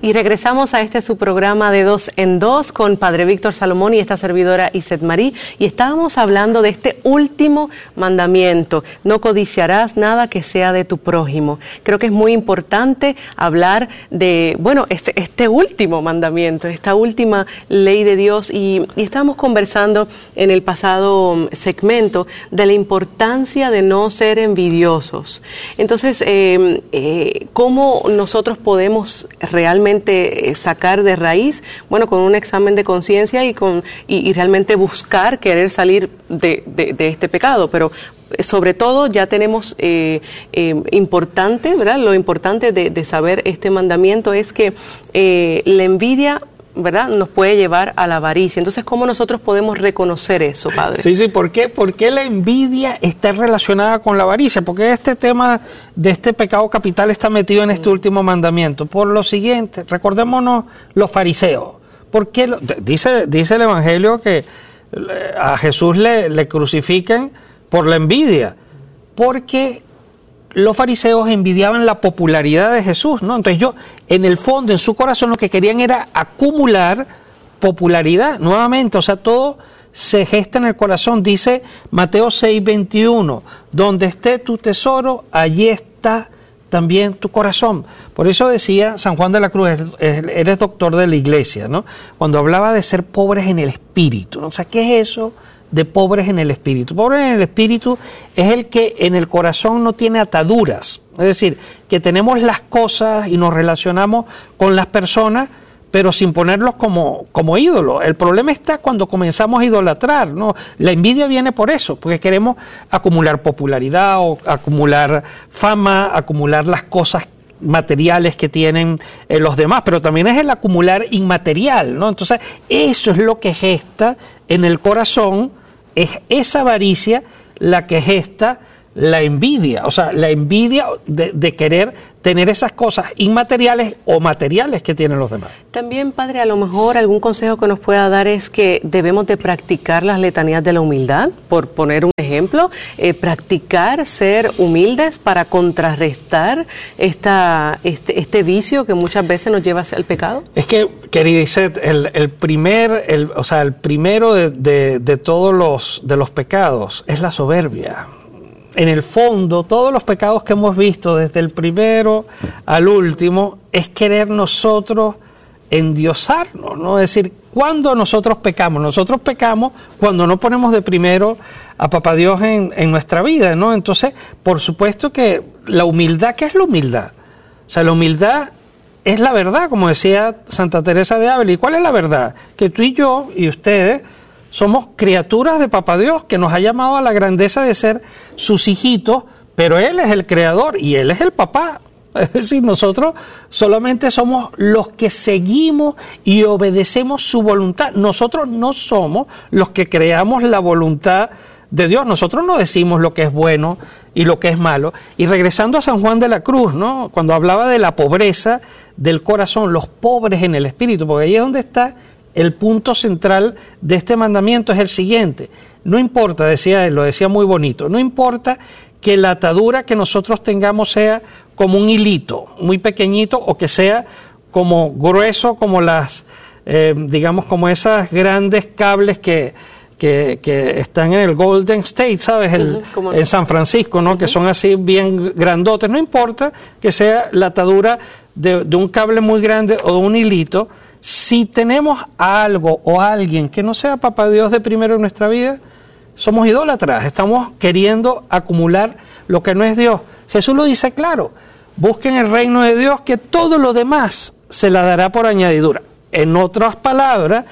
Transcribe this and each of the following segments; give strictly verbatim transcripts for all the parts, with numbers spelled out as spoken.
Y regresamos a este su programa de Dos en Dos con Padre Víctor Salomón y esta servidora Iset Marí. Y estábamos hablando de este último mandamiento: no codiciarás nada que sea de tu prójimo. Creo que es muy importante hablar de, bueno, este, este último mandamiento, esta última ley de Dios. Y, y estábamos conversando en el pasado segmento de la importancia de no ser envidiosos. Entonces, eh, eh, ¿cómo nosotros podemos realmente sacar de raíz? Bueno, con un examen de conciencia y con y, y realmente buscar querer salir de, de, de este pecado, pero sobre todo ya tenemos eh, eh, importante, ¿verdad? Lo importante de, de saber este mandamiento es que eh, la envidia, ¿verdad?, nos puede llevar a la avaricia. Entonces, ¿cómo nosotros podemos reconocer eso, Padre? Sí, sí, ¿por qué? ¿Por qué la envidia está relacionada con la avaricia? Porque este tema de este pecado capital está metido en este mm. último mandamiento. Por lo siguiente, recordémonos los fariseos. ¿Por qué? Lo, dice, dice el Evangelio que a Jesús le, le crucifican por la envidia, porque los fariseos envidiaban la popularidad de Jesús, ¿no? Entonces yo, en el fondo, en su corazón, lo que querían era acumular popularidad, nuevamente, o sea, todo se gesta en el corazón. Dice Mateo seis veintiuno, donde esté tu tesoro, allí está también tu corazón. Por eso decía San Juan de la Cruz, eres doctor de la iglesia, ¿no? Cuando hablaba de ser pobres en el espíritu, ¿no? O sea, ¿qué es eso de pobres en el espíritu? Pobres en el espíritu es el que en el corazón no tiene ataduras, es decir, que tenemos las cosas y nos relacionamos con las personas, pero sin ponerlos como, como ídolos. El problema está cuando comenzamos a idolatrar, ¿no? La envidia viene por eso, porque queremos acumular popularidad o acumular fama, acumular las cosas materiales que tienen eh, los demás, pero también es el acumular inmaterial, ¿no? Entonces, eso es lo que gesta en el corazón, es esa avaricia la que gesta la envidia, o sea, la envidia de, de querer tener esas cosas inmateriales o materiales que tienen los demás. También, Padre, a lo mejor algún consejo que nos pueda dar es que debemos de practicar las letanías de la humildad, por poner un ejemplo, eh, practicar ser humildes para contrarrestar esta, este, este vicio que muchas veces nos lleva al pecado. Es que, querida Iset, el, el primer, el, o sea, el primero de, de, de todos los, de los pecados es la soberbia. En el fondo, todos los pecados que hemos visto, desde el primero al último, es querer nosotros endiosarnos, ¿no? Es decir, ¿cuándo nosotros pecamos? Nosotros pecamos cuando no ponemos de primero a Papá Dios en, en nuestra vida, ¿no? Entonces, por supuesto que la humildad, ¿qué es la humildad? O sea, la humildad es la verdad, como decía Santa Teresa de Ávila. ¿Y cuál es la verdad? Que tú y yo y ustedes somos criaturas de Papá Dios, que nos ha llamado a la grandeza de ser sus hijitos, pero Él es el creador y Él es el papá. Es decir, nosotros solamente somos los que seguimos y obedecemos su voluntad. Nosotros no somos los que creamos la voluntad de Dios. Nosotros no decimos lo que es bueno y lo que es malo. Y regresando a San Juan de la Cruz, ¿no?, cuando hablaba de la pobreza del corazón, los pobres en el espíritu, porque ahí es donde está el punto central de este mandamiento, es el siguiente: no importa, decía él, lo decía muy bonito, no importa que la atadura que nosotros tengamos sea como un hilito muy pequeñito o que sea como grueso como las, eh, digamos, como esas grandes cables que, que, que están en el Golden State, ¿sabes? El, uh-huh, en San Francisco, ¿no? Uh-huh. Que son así bien grandotes. No importa que sea la atadura de, de un cable muy grande o de un hilito. Si tenemos a algo o a alguien que no sea Papá Dios de primero en nuestra vida, somos idólatras, estamos queriendo acumular lo que no es Dios. Jesús lo dice claro: busquen el reino de Dios, que todo lo demás se la dará por añadidura. En otras palabras,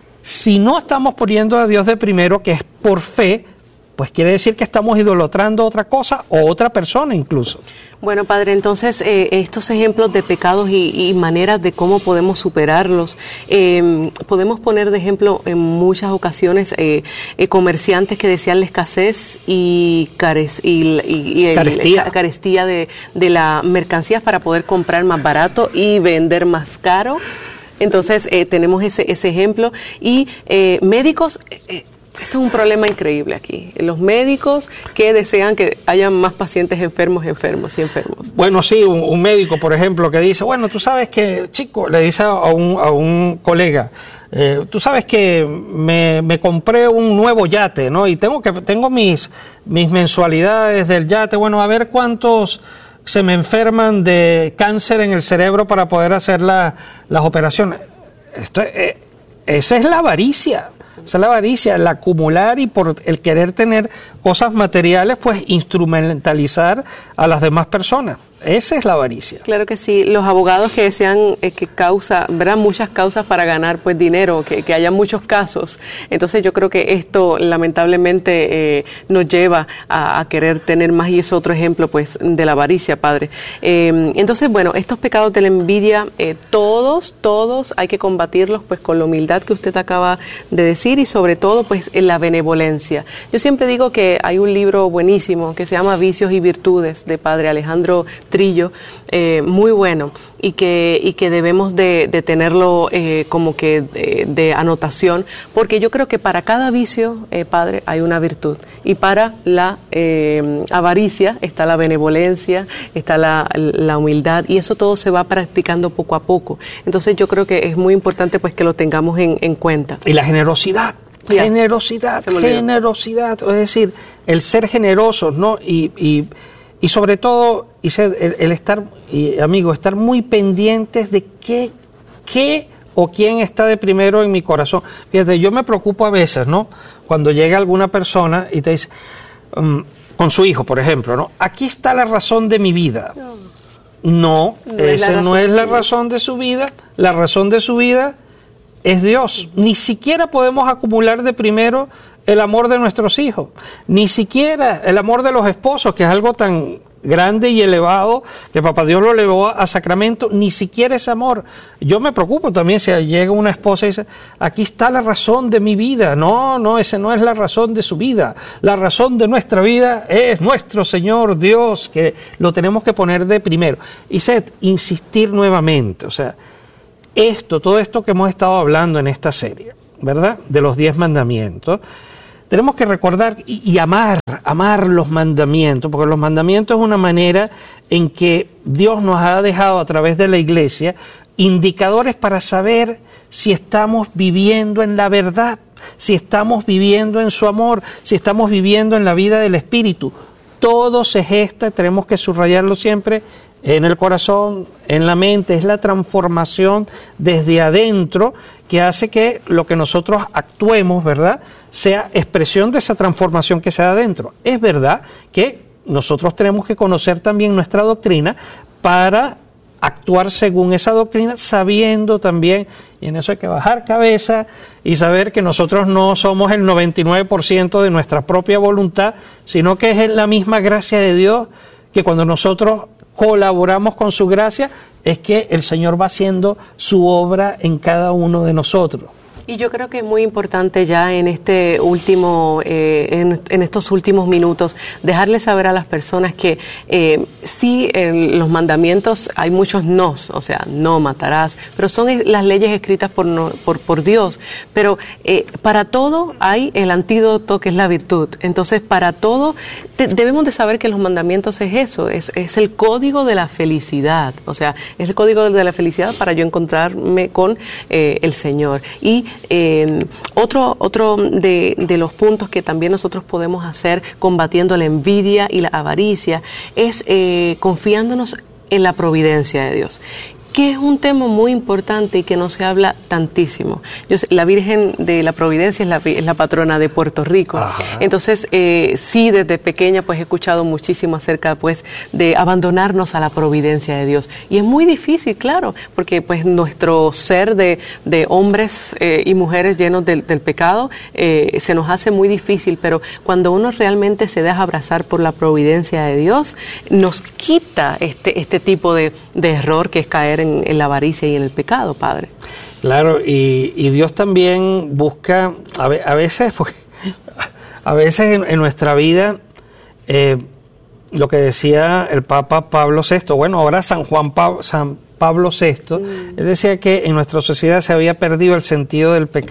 si no estamos poniendo a Dios de primero, que es por fe, pues quiere decir que estamos idolatrando otra cosa o otra persona incluso. Bueno, Padre, entonces eh, estos ejemplos de pecados y, y maneras de cómo podemos superarlos, eh, podemos poner de ejemplo en muchas ocasiones eh, eh, comerciantes que desean la escasez y, carez, y, y, y el, carestía, carestía de, de las mercancías para poder comprar más barato y vender más caro. Entonces eh, tenemos ese, ese ejemplo. Y eh, médicos... Eh, Esto es un problema increíble aquí. Los médicos que desean que haya más pacientes enfermos, enfermos y enfermos. Bueno, sí, un, un médico, por ejemplo, que dice, bueno, tú sabes que, chico, le dice a un, a un colega, eh, tú sabes que me, me compré un nuevo yate, ¿no? Y tengo que tengo mis, mis mensualidades del yate, bueno, a ver cuántos se me enferman de cáncer en el cerebro para poder hacer la, las operaciones. Esto, eh, esa es la avaricia. Esa es la avaricia, el acumular y por el querer tener cosas materiales, pues instrumentalizar a las demás personas. Esa es la avaricia. Claro que sí. Los abogados que desean eh, que causa, verán muchas causas para ganar pues dinero, que, que haya muchos casos. Entonces yo creo que esto lamentablemente eh, nos lleva a, a querer tener más, y es otro ejemplo pues de la avaricia, padre. Eh, entonces, bueno, estos pecados de la envidia, eh, todos, todos hay que combatirlos pues con la humildad que usted acaba de decir, y sobre todo pues en la benevolencia. Yo siempre digo que hay un libro buenísimo que se llama Vicios y Virtudes, de padre Alejandro Trillo, eh, muy bueno, y que y que debemos de, de tenerlo eh, como que de, de anotación, porque yo creo que para cada vicio, eh, padre, hay una virtud, y para la eh, avaricia está la benevolencia, está la, la humildad, y eso todo se va practicando poco a poco. Entonces yo creo que es muy importante pues que lo tengamos en, en cuenta. Y la generosidad. Yeah. Generosidad, generosidad, es decir, el ser generosos, ¿no? Y, y Y sobre todo, el, el estar, y amigo, estar muy pendientes de qué, qué o quién está de primero en mi corazón. Fíjate, yo me preocupo a veces, ¿no? Cuando llega alguna persona y te dice, um, con su hijo, por ejemplo, ¿no? Aquí está la razón de mi vida. No, no esa no es la razón de su vida. La razón de su vida es Dios. Ni siquiera podemos acumular de primero el amor de nuestros hijos, ni siquiera el amor de los esposos, que es algo tan grande y elevado que Papá Dios lo elevó a sacramento, ni siquiera ese amor. Yo me preocupo también si llega una esposa y dice, aquí está la razón de mi vida. No, no, esa no es la razón de su vida. La razón de nuestra vida es nuestro Señor Dios, que lo tenemos que poner de primero. Y Seth, insistir nuevamente, o sea, esto, todo esto que hemos estado hablando en esta serie, ¿verdad?, de los diez mandamientos, tenemos que recordar y, y amar, amar los mandamientos, porque los mandamientos es una manera en que Dios nos ha dejado a través de la Iglesia indicadores para saber si estamos viviendo en la verdad, si estamos viviendo en su amor, si estamos viviendo en la vida del Espíritu. Todo se gesta, tenemos que subrayarlo siempre, en el corazón, en la mente. Es la transformación desde adentro que hace que lo que nosotros actuemos, ¿verdad?, sea expresión de esa transformación que se da adentro. Es verdad que nosotros tenemos que conocer también nuestra doctrina para actuar según esa doctrina, sabiendo también, y en eso hay que bajar cabeza y saber que nosotros no somos el noventa y nueve por ciento de nuestra propia voluntad, sino que es la misma gracia de Dios, que cuando nosotros colaboramos con su gracia, es que el Señor va haciendo su obra en cada uno de nosotros. Y yo creo que es muy importante ya en este último, eh, en, en estos últimos minutos, dejarles saber a las personas que eh, sí, en los mandamientos hay muchos nos, o sea, no matarás, pero son las leyes escritas por, no, por, por Dios. Pero eh, para todo hay el antídoto, que es la virtud. Entonces, para todo te, debemos de saber que los mandamientos es eso, es, es el código de la felicidad. O sea, es el código de la felicidad para yo encontrarme con eh, el Señor. Y Eh, otro otro de, de los puntos que también nosotros podemos hacer combatiendo la envidia y la avaricia es eh, confiándonos en la providencia de Dios, que es un tema muy importante y que no se habla tantísimo. Yo sé, la Virgen de la Providencia es la, es la patrona de Puerto Rico. Ajá. Entonces, eh, sí, desde pequeña pues he escuchado muchísimo acerca pues de abandonarnos a la providencia de Dios. Y es muy difícil, claro, porque pues nuestro ser de, de hombres eh, y mujeres llenos del, del pecado eh, se nos hace muy difícil, pero cuando uno realmente se deja abrazar por la providencia de Dios, nos quita este, este tipo de, de error que es caer En, en la avaricia y en el pecado, Padre. Claro, y, y Dios también busca, a, ve, a veces, pues, a veces en, en nuestra vida, eh, lo que decía el Papa Pablo sexto, bueno, ahora San Juan Pablo, San Pablo sexto, mm. él decía que en nuestra sociedad se había perdido el sentido del pecado.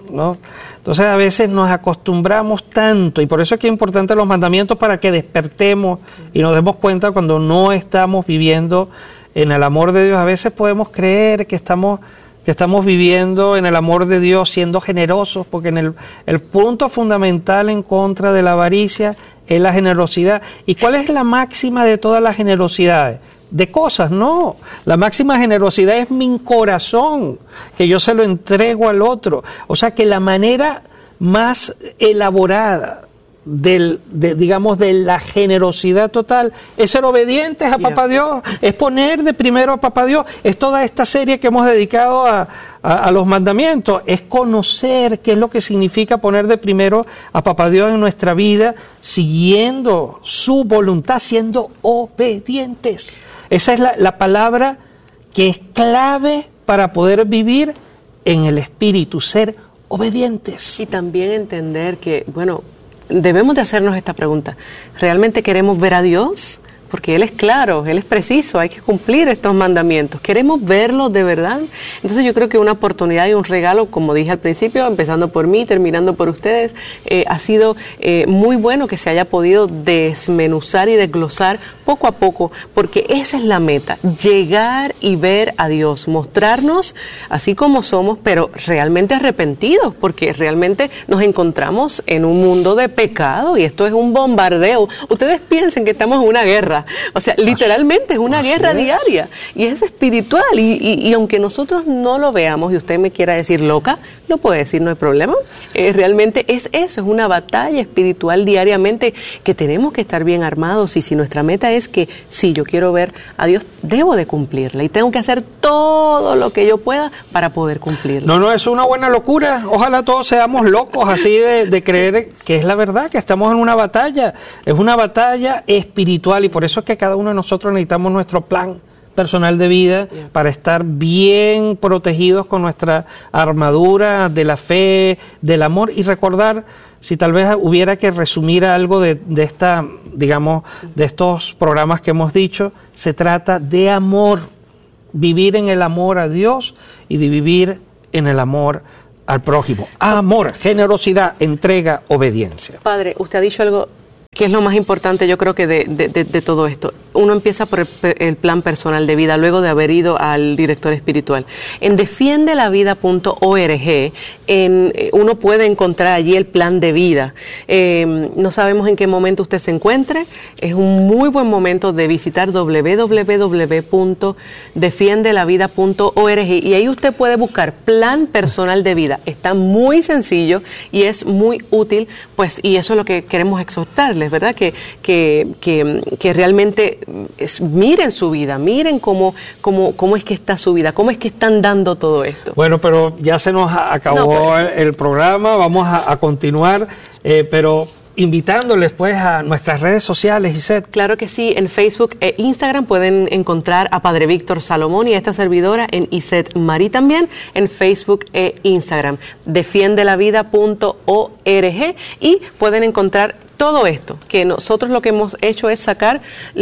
¿no? Entonces a veces nos acostumbramos tanto, y por eso es que es importante los mandamientos, para que despertemos y nos demos cuenta cuando no estamos viviendo en el amor de Dios. A veces podemos creer que estamos, que estamos viviendo en el amor de Dios siendo generosos, porque en el, el punto fundamental en contra de la avaricia es la generosidad. ¿Y cuál es la máxima de todas las generosidades? De cosas, no. La máxima generosidad es mi corazón, que yo se lo entrego al otro. O sea que la manera más elaborada del, de, digamos, de la generosidad total es ser obedientes a yeah. Papá Dios, es poner de primero a Papá Dios. Es toda esta serie que hemos dedicado a, a, a los mandamientos, es conocer qué es lo que significa poner de primero a Papá Dios en nuestra vida, siguiendo su voluntad, siendo obedientes. Esa es la, la palabra que es clave para poder vivir en el Espíritu, ser obedientes. Y también entender que, bueno, debemos de hacernos esta pregunta. ¿Realmente queremos ver a Dios? Porque Él es claro, Él es preciso, hay que cumplir estos mandamientos. ¿Queremos verlo de verdad? Entonces yo creo que una oportunidad y un regalo, como dije al principio, empezando por mí, terminando por ustedes, eh, ha sido eh, muy bueno que se haya podido desmenuzar y desglosar poco a poco, porque esa es la meta, llegar y ver a Dios, mostrarnos así como somos, pero realmente arrepentidos, porque realmente nos encontramos en un mundo de pecado y esto es un bombardeo. Ustedes piensen que estamos en una guerra. O sea, literalmente es una guerra diaria y es espiritual y, y, y aunque nosotros no lo veamos y usted me quiera decir loca, lo puede decir, no hay problema. Eh, realmente es eso, es una batalla espiritual diariamente que tenemos que estar bien armados, y si nuestra meta es que si yo quiero ver a Dios, debo de cumplirla y tengo que hacer todo lo que yo pueda para poder cumplirla. No, no, es una buena locura. Ojalá todos seamos locos así de, de creer que es la verdad, que estamos en una batalla. Es una batalla espiritual y por eso es que cada uno de nosotros necesitamos nuestro plan personal de vida yeah. para estar bien protegidos con nuestra armadura de la fe, del amor, y recordar, si tal vez hubiera que resumir algo de, de esta, digamos, de estos programas que hemos dicho, se trata de amor, vivir en el amor a Dios y de vivir en el amor al prójimo. Amor, generosidad, entrega, obediencia. Padre, usted ha dicho algo que es lo más importante, yo creo que de, de, de, de todo esto. Uno empieza por el, el plan personal de vida, luego de haber ido al director espiritual. En defiende la vida punto org, en, uno puede encontrar allí el plan de vida. Eh, no sabemos en qué momento usted se encuentre. Es un muy buen momento de visitar doble u doble u doble u punto defiende la vida punto org y ahí usted puede buscar plan personal de vida. Está muy sencillo y es muy útil, pues, y eso es lo que queremos exhortarles, ¿verdad? Que, que, que, que realmente es, miren su vida, miren cómo, cómo, cómo es que está su vida, cómo es que están dando todo esto. Bueno, pero ya se nos acabó no, pues, el, el programa, vamos a, a continuar, eh, pero invitándoles pues a nuestras redes sociales, Iset. Claro que sí, en Facebook e Instagram pueden encontrar a Padre Víctor Salomón y a esta servidora, en Iset Marí también, en Facebook e Instagram, defiende la vida punto org, y pueden encontrar todo esto, que nosotros lo que hemos hecho es sacar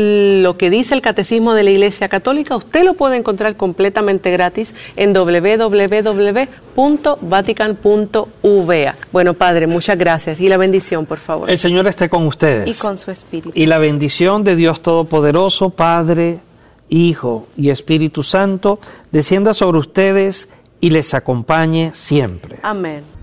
lo que dice el Catecismo de la Iglesia Católica. Usted lo puede encontrar completamente gratis en doble u doble u doble u punto vatican punto v a. Bueno, Padre, muchas gracias. Y la bendición, por favor. El Señor esté con ustedes. Y con su Espíritu. Y la bendición de Dios Todopoderoso, Padre, Hijo y Espíritu Santo, descienda sobre ustedes y les acompañe siempre. Amén.